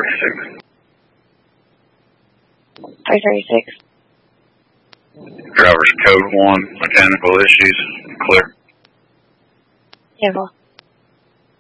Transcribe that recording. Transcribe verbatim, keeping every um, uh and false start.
thirty-six. three thirty-six. Driver's code one, mechanical issues, clear. Yeah, well.